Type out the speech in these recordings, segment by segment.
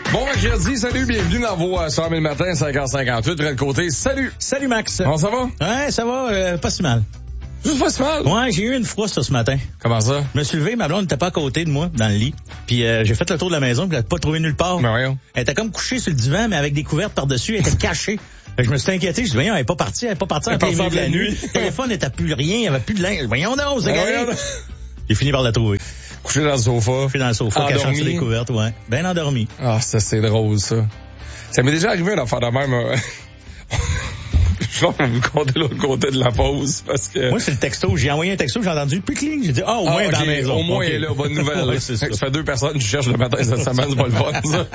Bon mercredi, salut, bienvenue dans vos 100 000 matins, 5h58, près de côté. Salut! Salut Max. Comment ça va? Ouais, ça va, pas si mal. Juste pas si mal? Ouais, j'ai eu une frousse ce matin. Comment ça? Je me suis levé, ma blonde n'était pas à côté de moi, dans le lit. Puis j'ai fait le tour de la maison, puis je l'ai pas trouvé nulle part. Ben voyons. Elle était comme couchée sur le divan, mais avec des couvertes par-dessus, elle était cachée. Je me suis inquiété, je dis, voyons, elle est pas partie en plein milieu de la nuit. Le téléphone n'était plus rien, il n'y avait plus de linge. Voyons donc, c'est gagné. J'ai fini par la trouver. Couché dans le sofa. Couché dans le sofa, cachant sur les couvertes, ouais. Ben endormi. Ah, ça, c'est drôle, ça. Ça m'est déjà arrivé d'en faire de même. Je vais vous compter l'autre côté de la pause, parce que... Moi, c'est le texto. J'ai envoyé un texto, j'ai entendu pic-cling. J'ai dit, au moins dans la maison. Au moins, elle est là, bonne nouvelle. Ouais, c'est ça. Ça fait 2 personnes qui cherchent le matin cette semaine, c'est pas le fun, ça.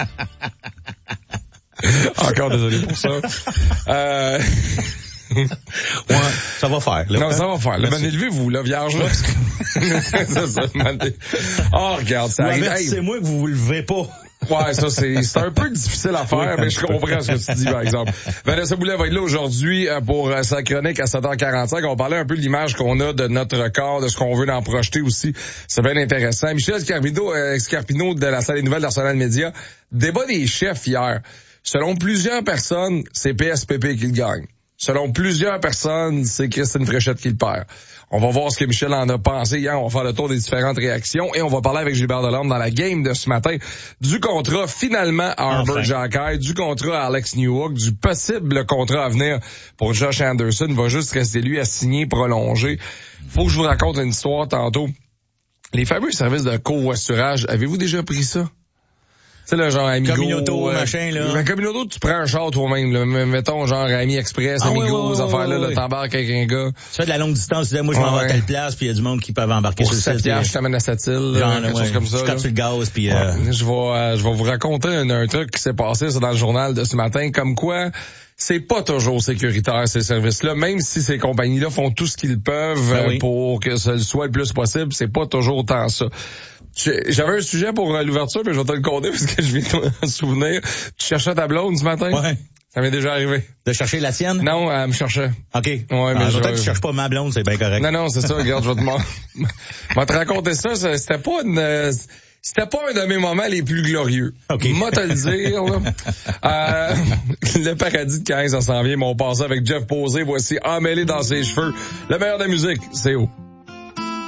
Encore désolé pour ça. Ouais, ça va faire. Là. Non, ça va faire. Ben, élevez-vous, là, vierge, là. C'est ça. Oh, regarde, ça arrive. Hey. C'est moi que vous levez pas. Ouais, ça, c'est un peu difficile à faire, mais je comprends ce que tu dis, par exemple. Vanessa Boulet va être là aujourd'hui pour sa chronique à 7h45. On va parler un peu de l'image qu'on a de notre corps, de ce qu'on veut en projeter aussi. C'est bien intéressant. Michel Scarpino de la salle des nouvelles d'Arsenal Média, débat des chefs hier. Selon plusieurs personnes, c'est PSPP qui le gagne. Selon plusieurs personnes, c'est Christine Fréchette qui le perd. On va voir ce que Michel en a pensé hier. On va faire le tour des différentes réactions et on va parler avec Gilbert Delorme dans la game de ce matin du contrat finalement à Arbor Xhekaj, du contrat à Alex Newhook, du possible contrat à venir pour Josh Anderson. Il va juste rester lui à signer, prolonger. Faut que je vous raconte une histoire tantôt. Les fameux services de covoiturage, avez-vous déjà pris ça? Tu sais, le genre Amigo. Communauto, machin, là. Ben, Communauto, tu prends un char toi-même, là. Mettons, genre Ami Express, Amigo, ces affaires-là, là, t'embarques avec un gars. Tu fais de la longue distance, tu dis, moi, je m'en vais à telle place, puis il y a du monde qui peut embarquer pour sur le site. je t'amène à cette île, quelque chose comme ça. Tu casses sur le gaz, puis je vais vous raconter un truc qui s'est passé, ça, dans le journal de ce matin, comme quoi, c'est pas toujours sécuritaire, ces services-là. Même si ces compagnies-là font tout ce qu'ils peuvent pour que ce soit le plus possible, c'est pas toujours tant ça. J'avais un sujet pour l'ouverture, mais je vais te le compter parce que je viens de me souvenir. Tu cherchais ta blonde ce matin? Ouais. Ça m'est déjà arrivé. De chercher la sienne? Non, elle me cherchait. OK. Ouais, mais peut-être que tu cherches pas ma blonde, c'est bien correct. Non, c'est ça, regarde, je vais te raconter ça. C'était pas un de mes moments les plus glorieux. Okay. Moi, te le dire, là. Le paradis de 15, ça s'en vient. Mon passé avec Jeff Posé. Voici Emmêlé dans ses cheveux. Le meilleur de la musique, c'est où?